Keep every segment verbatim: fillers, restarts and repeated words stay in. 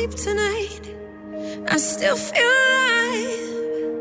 sleep tonight, I still feel alive.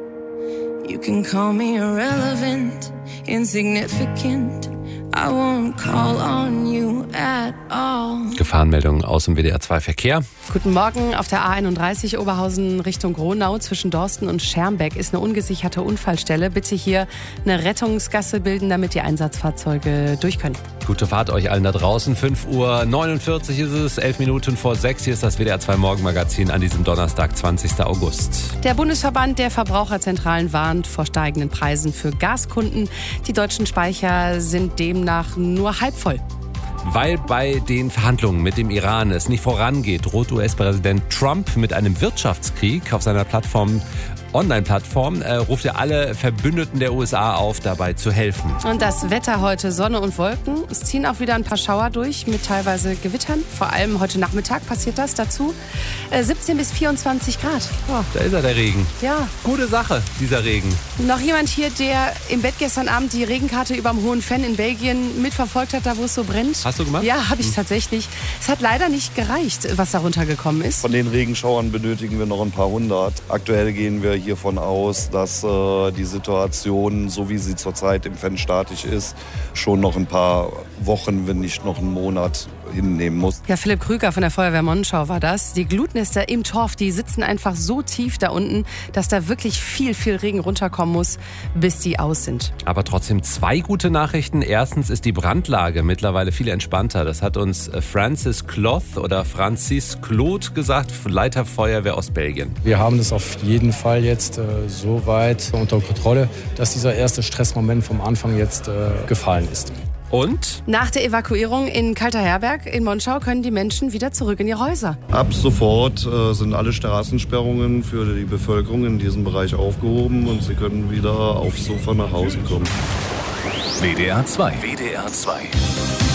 You can call me irrelevant, insignificant, I won't call on you at all. Gefahrenmeldung aus dem W D R zwei Verkehr. Guten Morgen. Auf der A einunddreißig Oberhausen Richtung Gronau zwischen Dorsten und Schermbeck ist eine ungesicherte Unfallstelle. Bitte hier eine Rettungsgasse bilden, damit die Einsatzfahrzeuge durch können. Gute Fahrt euch allen da draußen. fünf Uhr neunundvierzig ist es, elf Minuten vor sechs. Hier ist das W D R zwei Morgenmagazin an diesem Donnerstag, zwanzigsten August. Der Bundesverband der Verbraucherzentralen warnt vor steigenden Preisen für Gaskunden. Die deutschen Speicher sind demnach nur halb voll. Weil bei den Verhandlungen mit dem Iran es nicht vorangeht, droht U S-Präsident Trump mit einem Wirtschaftskrieg auf seiner Plattform. Online-Plattform äh, ruft er alle Verbündeten der U S A auf, dabei zu helfen. Und das Wetter heute, Sonne und Wolken. Es ziehen auch wieder ein paar Schauer durch mit teilweise Gewittern. Vor allem heute Nachmittag passiert das dazu. Äh, siebzehn bis vierundzwanzig Grad. Oh, da ist er, der Regen. Ja. Gute Sache, dieser Regen. Noch jemand hier, der im Bett gestern Abend die Regenkarte überm Hohen Fenn in Belgien mitverfolgt hat, da wo es so brennt? Hast du gemacht? Ja, habe ich tatsächlich. Es hat leider nicht gereicht, was da runtergekommen ist. Von den Regenschauern benötigen wir noch ein paar hundert. Aktuell gehen wir hiervon aus, dass äh, die Situation, so wie sie zurzeit im Fenn statisch ist, schon noch ein paar Wochen, wenn nicht noch einen Monat hinnehmen muss. Ja, Philipp Krüger von der Feuerwehr Monschau war das. Die Glutnester im Torf, die sitzen einfach so tief da unten, dass da wirklich viel, viel Regen runterkommen muss, bis die aus sind. Aber trotzdem zwei gute Nachrichten. Erstens ist die Brandlage mittlerweile viel entspannter. Das hat uns Francis Cloth oder Francis Claude gesagt, Leiter Feuerwehr Ostbelgien. Wir haben das auf jeden Fall jetzt äh, so weit unter Kontrolle, dass dieser erste Stressmoment vom Anfang jetzt äh, gefallen ist. Und? Nach der Evakuierung in Kalterherberg in Monschau können die Menschen wieder zurück in ihre Häuser. Ab sofort äh, sind alle Straßensperrungen für die Bevölkerung in diesem Bereich aufgehoben und sie können wieder aufs Sofa nach Hause kommen. W D R zwei. W D R zwei.